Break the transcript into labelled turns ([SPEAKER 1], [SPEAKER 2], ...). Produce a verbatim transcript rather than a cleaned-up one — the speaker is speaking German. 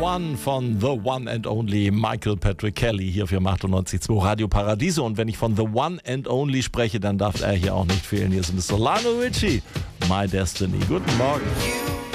[SPEAKER 1] One von The One and Only Michael Patrick Kelly hier für achtundneunzig Komma zwei Radio Paradiso. Und wenn ich von The One and Only spreche, dann darf er hier auch nicht fehlen. Hier ist Mister Lionel Richie, My Destiny. Guten Morgen.